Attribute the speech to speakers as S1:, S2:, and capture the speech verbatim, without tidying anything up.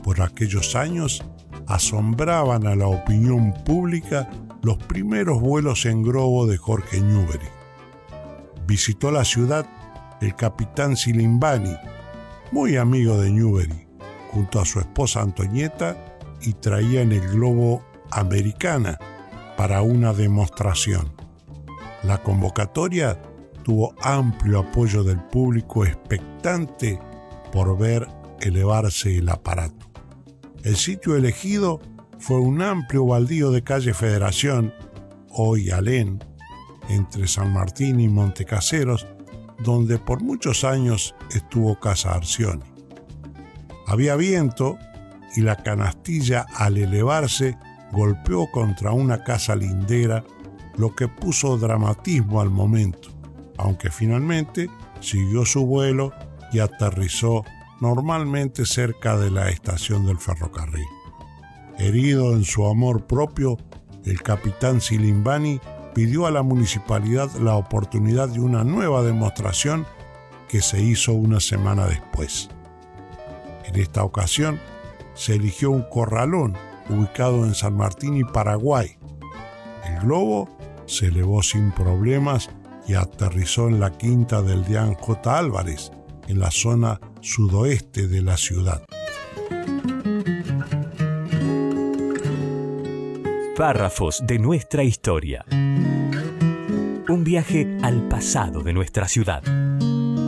S1: Por aquellos años asombraban a la opinión pública los primeros vuelos en globo de Jorge Newbery. Visitó la ciudad el capitán Silimbani, muy amigo de Newbery, junto a su esposa Antonieta, y traían el globo Americana para una demostración. La convocatoria tuvo amplio apoyo del público expectante por ver elevarse el aparato. El sitio elegido fue un amplio baldío de calle Federación, hoy Alén, entre San Martín y Montecaseros, donde por muchos años estuvo Casa Arcioni. Había viento y la canastilla, al elevarse, golpeó contra una casa lindera, lo que puso dramatismo al momento, aunque finalmente siguió su vuelo y aterrizó normalmente cerca de la estación del ferrocarril. Herido en su amor propio, el capitán Silimbani pidió a la municipalidad la oportunidad de una nueva demostración que se hizo una semana después. En esta ocasión se eligió un corralón ubicado en San Martín y Paraguay. El globo se elevó sin problemas y aterrizó en la quinta del Deán J. Álvarez, en la zona sudoeste de la ciudad.
S2: Párrafos de nuestra historia. Un viaje al pasado de nuestra ciudad.